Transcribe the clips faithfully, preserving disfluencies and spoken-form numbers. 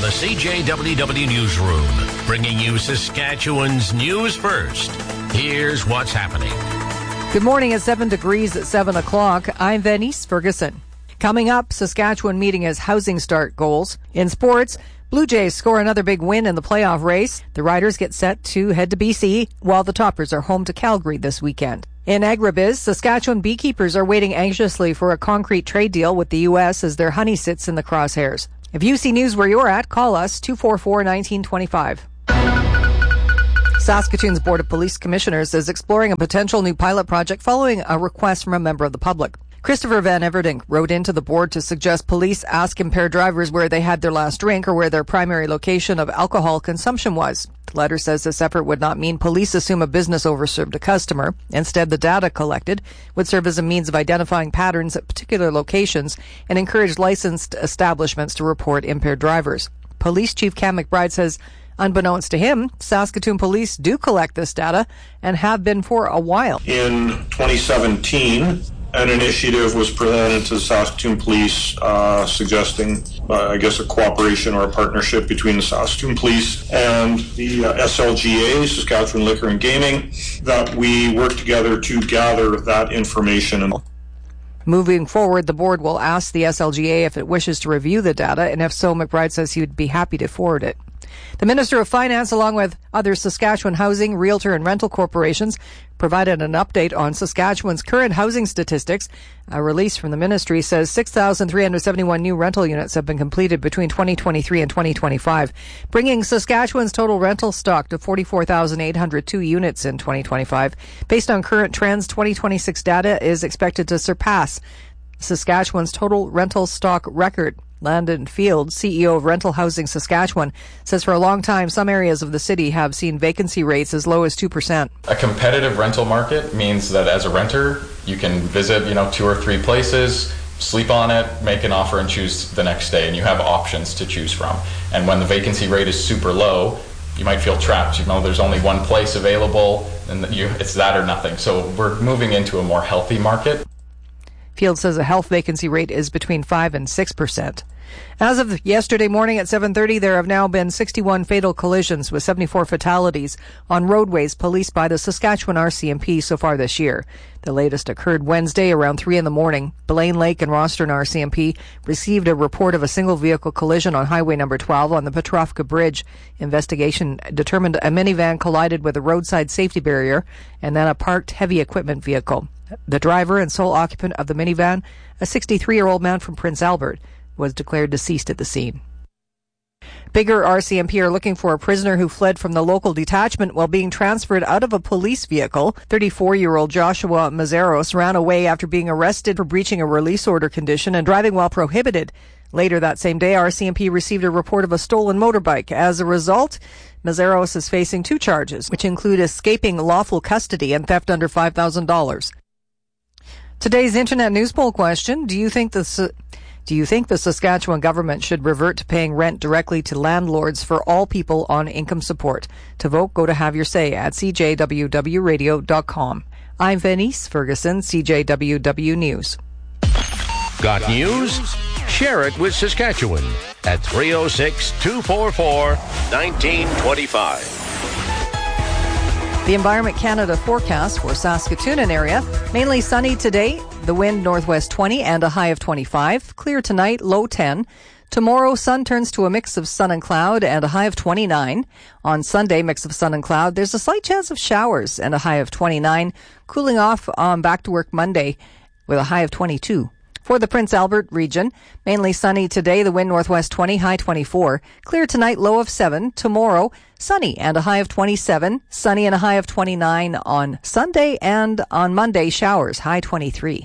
the C J W W Newsroom, bringing you Saskatchewan's news first. Here's what's happening. Good morning. At seven degrees at seven o'clock. I'm Venice Ferguson. Coming up, Saskatchewan meeting its housing start goals. In sports, Blue Jays score another big win in the playoff race. The Riders get set to head to B C, while the Toppers are home to Calgary this weekend. In agribiz, Saskatchewan beekeepers are waiting anxiously for a concrete trade deal with the U S as their honey sits in the crosshairs. If you see news where you're at, call us two four four, one nine two five. Saskatoon's Board of Police Commissioners is exploring a potential new pilot project following a request from a member of the public. Christopher Van Everdink wrote into the board to suggest police ask impaired drivers where they had their last drink or where their primary location of alcohol consumption was. The letter says this effort would not mean police assume a business overserved a customer. Instead, the data collected would serve as a means of identifying patterns at particular locations and encourage licensed establishments to report impaired drivers. Police Chief Cam McBride says, unbeknownst to him, Saskatoon police do collect this data and have been for a while. In twenty seventeen, an initiative was presented to the Saskatoon Police uh, suggesting, uh, I guess, a cooperation or a partnership between the Saskatoon Police and the uh, S L G A, Saskatchewan Liquor and Gaming, that we work together to gather that information. Moving forward, the board will ask the S L G A if it wishes to review the data, and if so, McBride says he would be happy to forward it. The Minister of Finance, along with other Saskatchewan housing, realtor, and rental corporations, provided an update on Saskatchewan's current housing statistics. A release from the ministry says six thousand three hundred seventy-one new rental units have been completed between twenty twenty-three and twenty twenty-five, bringing Saskatchewan's total rental stock to forty-four thousand eight hundred two units in twenty twenty-five. Based on current trends, twenty twenty-six data is expected to surpass Saskatchewan's total rental stock record. Landon Field, C E O of Rental Housing Saskatchewan, says for a long time some areas of the city have seen vacancy rates as low as two percent. A competitive rental market means that as a renter, you can visit, you know, two or three places, sleep on it, make an offer and choose the next day, and you have options to choose from. And when the vacancy rate is super low, you might feel trapped. You know, there's only one place available, and you, it's that or nothing. So we're moving into a more healthy market. Field says the health vacancy rate is between five and six percent. As of yesterday morning at seven thirty, there have now been sixty-one fatal collisions with seventy-four fatalities on roadways policed by the Saskatchewan R C M P so far this year. The latest occurred Wednesday around three in the morning. Blaine Lake and Rostern R C M P received a report of a single vehicle collision on Highway number twelve on the Petrovka Bridge. Investigation determined a minivan collided with a roadside safety barrier and then a parked heavy equipment vehicle. The driver and sole occupant of the minivan, a sixty-three-year-old man from Prince Albert, was declared deceased at the scene. Biggar R C M P are looking for a prisoner who fled from the local detachment while being transferred out of a police vehicle. thirty-four-year-old Joshua Mazeros ran away after being arrested for breaching a release order condition and driving while prohibited. Later that same day, R C M P received a report of a stolen motorbike. As a result, Mazeros is facing two charges, which include escaping lawful custody and theft under five thousand dollars. Today's Internet News Poll question, do you think the... Do you think the Saskatchewan government should revert to paying rent directly to landlords for all people on income support? To vote, go to Have Your Say at c j w w radio dot com. I'm Venice Ferguson, C J W W News. Got news? Share it with Saskatchewan at three oh six, two four four, one nine two five. The Environment Canada forecast for Saskatoon and area. Mainly sunny today. The wind northwest twenty and a high of twenty-five. Clear tonight, low ten. Tomorrow, sun turns to a mix of sun and cloud and a high of twenty-nine. On Sunday, mix of sun and cloud. There's a slight chance of showers and a high of twenty-nine. Cooling off on back to work Monday with a high of twenty-two. For the Prince Albert region, mainly sunny today, the wind northwest twenty, high twenty-four. Clear tonight, low of seven. Tomorrow, sunny and a high of twenty-seven. Sunny and a high of twenty-nine on Sunday, and on Monday, showers, high twenty-three.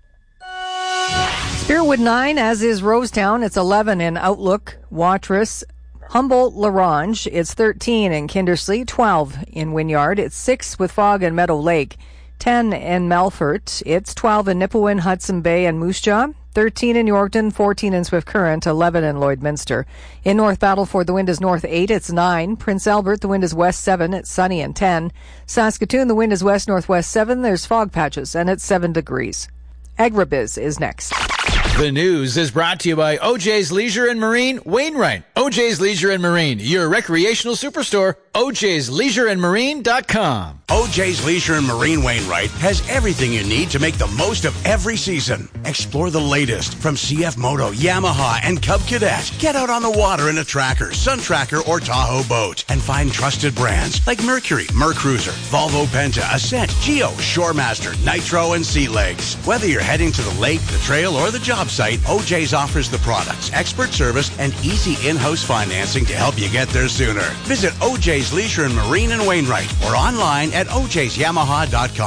Spearwood nine, as is Rosetown. It's eleven in Outlook, Watrous, Humboldt, Larange. It's thirteen in Kindersley, twelve in Wynyard. It's six with Fog and Meadow Lake. ten in Melfort. It's twelve in Nipawin, Hudson Bay, and Moose Jaw. thirteen in Yorkton, fourteen in Swift Current, eleven in Lloydminster. In North Battleford, the wind is north eight, it's nine. Prince Albert, the wind is west seven, it's sunny and ten. Saskatoon, the wind is west-northwest seven, there's fog patches, and it's seven degrees. Agribiz is next. The news is brought to you by O J's Leisure and Marine, Wainwright. O J's Leisure and Marine, your recreational superstore. O J's Leisure and Marine dot com. O J's Leisure and Marine Wainwright has everything you need to make the most of every season. Explore the latest from C F Moto, Yamaha, and Cub Cadet. Get out on the water in a Tracker, Sun Tracker, or Tahoe boat and find trusted brands like Mercury, Mercruiser, Volvo Penta, Ascent, Geo, Shoremaster, Nitro, and Sea Legs. Whether you're heading to the lake, the trail, or the job site, O J's offers the products, expert service, and easy in-house financing to help you get there sooner. Visit O J's Leisure and Marine in Wainwright or online at O J's Yamaha dot com.